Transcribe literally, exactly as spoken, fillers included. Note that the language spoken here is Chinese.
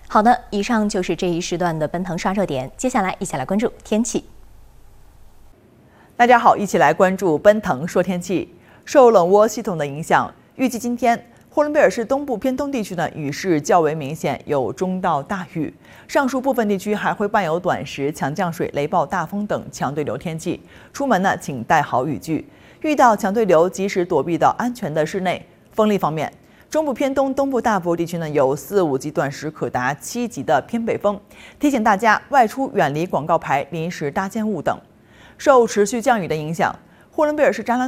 好的，以上就是这一时段的奔腾刷热点，接下来一起来关注天气。 大家好，一起来关注奔腾说天气。受冷涡系统的影响，预计今天呼伦贝尔市东部偏东地区呢雨势较为明显，有中到大雨。上述部分地区还会伴有短时强降水、雷暴大风等强对流天气。出门呢，请带好雨具。遇到强对流，及时躲避到安全的室内。风力方面，中部偏东、东部大部地区呢有四五级短时可达七级的偏北风，提醒大家外出远离广告牌、临时搭建物等。受持续降雨的影响，呼伦贝尔市扎兰